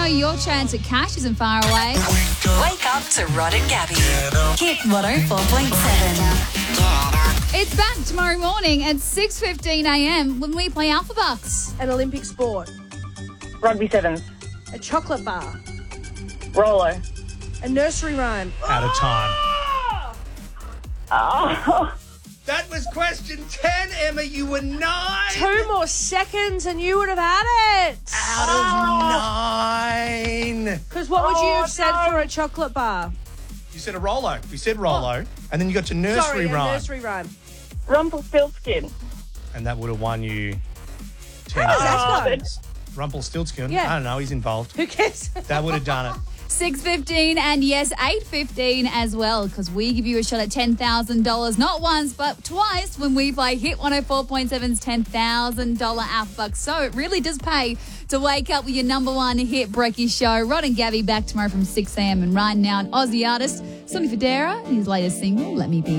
your chance at cash isn't far away. Wake up to Rod and Gabby. Hit 104.7. It's back tomorrow morning at 6:15 a.m. when we play Alpha Bucks. An Olympic sport. Rugby sevens. A chocolate bar. Rolo. A nursery rhyme. Out of time. Oh. That was question 10, Emma. You were 9. 2 more seconds and you would have had it. Out of 9. Because what would you have said for a chocolate bar? You said a Rolo. We said Rolo. And then you got to nursery Sorry, rhyme. a nursery rhyme. Rumpelstiltskin. And that would have won you 10. How does that go? Rumpelstiltskin. Yeah. I don't know. He's involved. Who cares? That would have done it. 6:15 and yes, 8:15 as well, because we give you a shot at $10,000, not once, but twice when we play Hit 104.7's $10,000 Alpha Bucks. So it really does pay to wake up with your number one hit Brekkie show. Rod and Gabby back tomorrow from 6 a.m. And right now, an Aussie artist, Sonny Fodera, his latest single, Let Me Be.